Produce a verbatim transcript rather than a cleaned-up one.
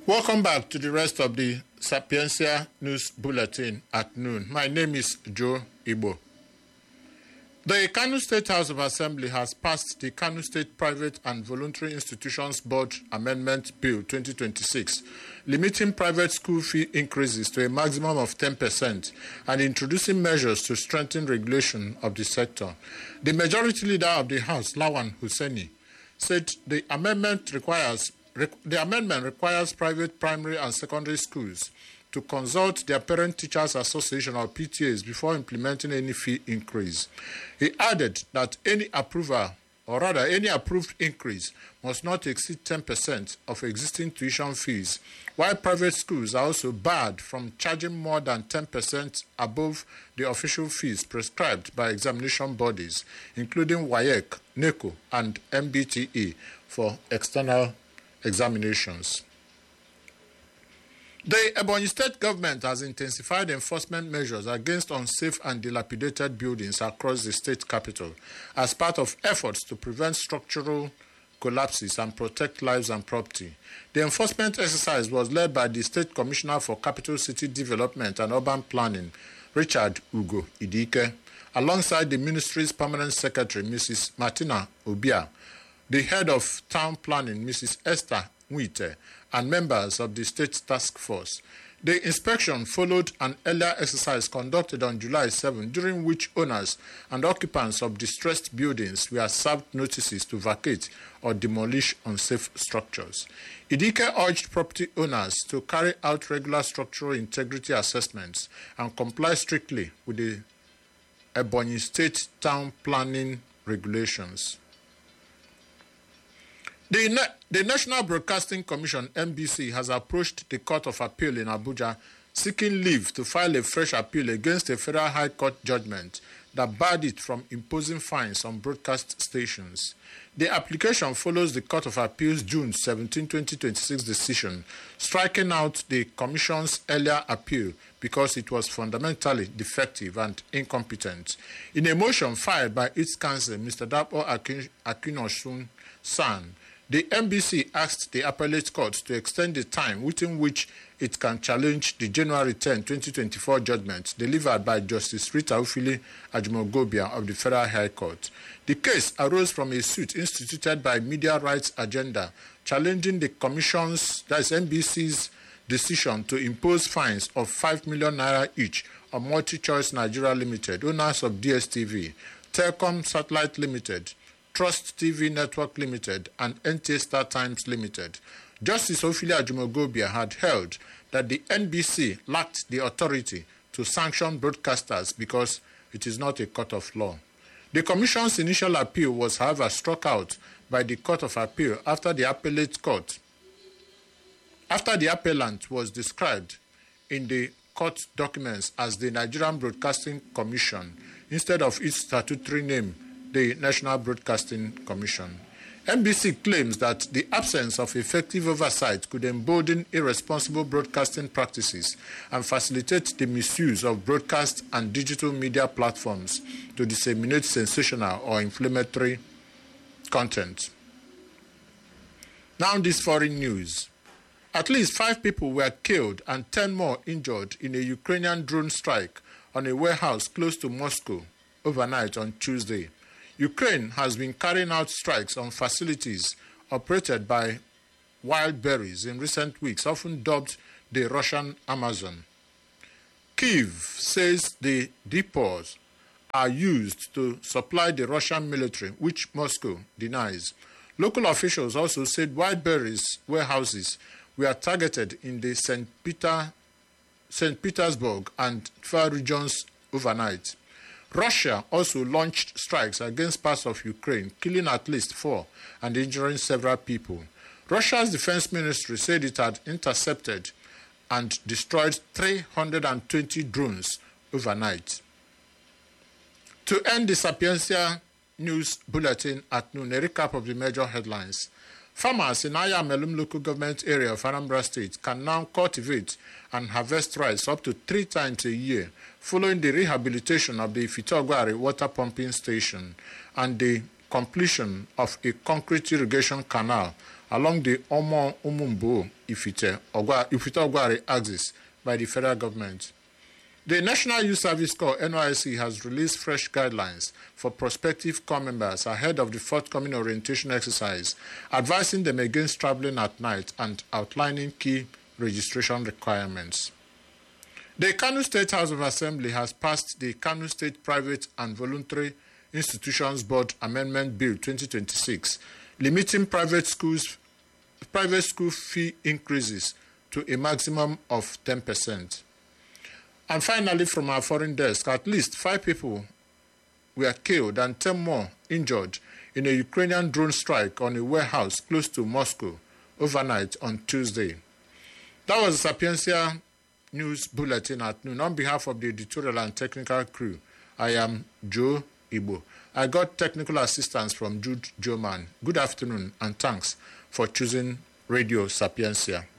Welcome back to the rest of the Sapientia News Bulletin at noon. My name is Joe Igbo. The Kano State House of Assembly has passed the Kano State Private and Voluntary Institutions Board Amendment Bill twenty twenty-six, limiting private school fee increases to a maximum of ten percent and introducing measures to strengthen regulation of the sector. The Majority Leader of the House, Lawan Hussaini, said the amendment requires The amendment requires private primary and secondary schools to consult their Parent-Teachers Association or P T As before implementing any fee increase. He added that any approval, or rather any approved increase, must not exceed ten percent of existing tuition fees, while private schools are also barred from charging more than ten percent above the official fees prescribed by examination bodies, including WAEC, NECO, and M B T E, for external examinations. The Ebonyi State government has intensified enforcement measures against unsafe and dilapidated buildings across the state capital as part of efforts to prevent structural collapses and protect lives and property. The enforcement exercise was led by the State Commissioner for Capital City Development and Urban Planning, Richard Ugo Idike, alongside the ministry's permanent secretary, Missus Martina Obia, the head of town planning, Missus Esther Nwite, and members of the state task force. The inspection followed an earlier exercise conducted on July seventh, during which owners and occupants of distressed buildings were served notices to vacate or demolish unsafe structures. Idike urged property owners to carry out regular structural integrity assessments and comply strictly with the Ebonyi State town planning regulations. The, Na- the National Broadcasting Commission, N B C, has approached the Court of Appeal in Abuja seeking leave to file a fresh appeal against a Federal High Court judgment that barred it from imposing fines on broadcast stations. The application follows the Court of Appeal's June seventeenth, twenty twenty-six decision, striking out the Commission's earlier appeal because it was fundamentally defective and incompetent. In a motion filed by its counsel, Mister Dapo Akin- Akinosun San, the N B C asked the appellate court to extend the time within which it can challenge the January tenth, twenty twenty-four judgment delivered by Justice Rita Ufili Ajimogobia of the Federal High Court. The case arose from a suit instituted by Media Rights Agenda challenging the Commission's, that is N B C's, decision to impose fines of five million naira each on MultiChoice Nigeria Limited, owners of D S T V, Telcom Satellite Limited, Trust T V Network Limited, and N T A Star Times Limited. Justice Ophelia Ajimogobia had held that the N B C lacked the authority to sanction broadcasters because it is not a court of law. The Commission's initial appeal was, however, struck out by the Court of Appeal after the appellate court, after the appellant was described in the court documents as the Nigerian Broadcasting Commission instead of its statutory name, the National Broadcasting Commission. N B C claims that the absence of effective oversight could embolden irresponsible broadcasting practices and facilitate the misuse of broadcast and digital media platforms to disseminate sensational or inflammatory content. Now this foreign news. At least five people were killed and ten more injured in a Ukrainian drone strike on a warehouse close to Moscow overnight on Tuesday. Ukraine has been carrying out strikes on facilities operated by Wildberries in recent weeks, often dubbed the Russian Amazon. Kyiv says the depots are used to supply the Russian military, which Moscow denies. Local officials also said Wildberries warehouses were targeted in the Saint Peter, Saint Petersburg and Tver regions overnight. Russia also launched strikes against parts of Ukraine, killing at least four and injuring several people. Russia's defense ministry said it had intercepted and destroyed three hundred twenty drones overnight. To end the Sapientia News Bulletin at noon, a recap of the major headlines. Farmers in Ayamelum local government area of Anambra State can now cultivate and harvest rice up to three times a year following the rehabilitation of the Ifitogwari water pumping station and the completion of a concrete irrigation canal along the Omo Umumbo Ifite Ogwari axis by the federal government. The National Youth Service Corps N Y S C has released fresh guidelines for prospective corps members ahead of the forthcoming orientation exercise, advising them against traveling at night and outlining key registration requirements. The Kano State House of Assembly has passed the Kano State Private and Voluntary Institutions Board Amendment Bill twenty twenty-six, limiting private schools private school fee increases to a maximum of ten percent. And finally, from our foreign desk, at least five people were killed and ten more injured in a Ukrainian drone strike on a warehouse close to Moscow overnight on Tuesday. That was the Sapiencia News Bulletin at noon. On behalf of the editorial and technical crew, I am Joe Igbo. I got technical assistance from Jude Joman. Good afternoon and thanks for choosing Radio Sapiencia.